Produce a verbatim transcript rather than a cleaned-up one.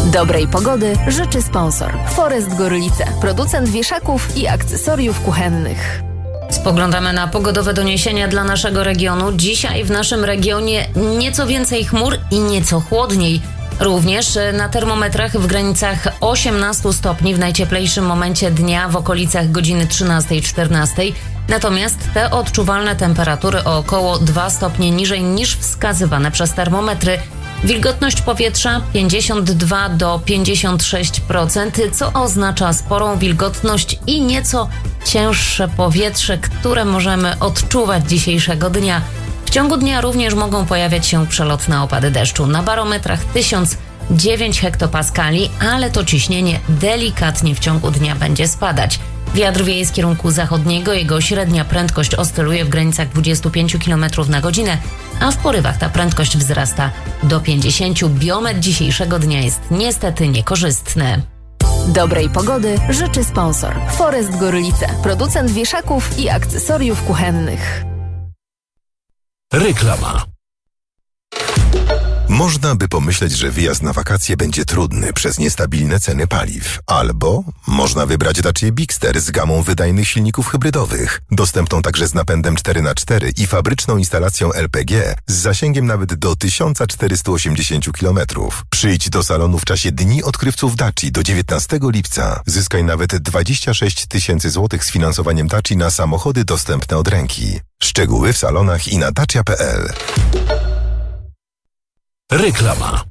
Dobrej pogody życzy sponsor Forest Gorlice, producent wieszaków i akcesoriów kuchennych. Spoglądamy na pogodowe doniesienia dla naszego regionu. Dzisiaj w naszym regionie nieco więcej chmur i nieco chłodniej. Również na termometrach w granicach osiemnaście stopni w najcieplejszym momencie dnia w okolicach godziny trzynastej czternastej. Natomiast te odczuwalne temperatury o około dwa stopnie niżej niż wskazywane przez termometry. Wilgotność powietrza pięćdziesiąt dwa do pięćdziesięciu sześciu procent, co oznacza sporą wilgotność i nieco cięższe powietrze, które możemy odczuwać dzisiejszego dnia. W ciągu dnia również mogą pojawiać się przelotne opady deszczu. Na barometrach tysiąc dziewięć hektopaskali, ale to ciśnienie delikatnie w ciągu dnia będzie spadać. Wiatr wieje z kierunku zachodniego, jego średnia prędkość oscyluje w granicach dwadzieścia pięć kilometrów na godzinę, a w porywach ta prędkość wzrasta do pięćdziesięciu. Biometr dzisiejszego dnia jest niestety niekorzystny. Dobrej pogody życzy sponsor Forest Gorlice, producent wieszaków i akcesoriów kuchennych. Reklama. Można by pomyśleć, że wyjazd na wakacje będzie trudny przez niestabilne ceny paliw. Albo można wybrać Dacia Bigster z gamą wydajnych silników hybrydowych, dostępną także z napędem cztery na cztery i fabryczną instalacją L P G z zasięgiem nawet do tysiąc czterysta osiemdziesiąt kilometrów. Przyjdź do salonu w czasie Dni Odkrywców Daci do dziewiętnastego lipca. Zyskaj nawet dwadzieścia sześć tysięcy złotych z finansowaniem Daci na samochody dostępne od ręki. Szczegóły w salonach i na dacia kropka p l. Reklama.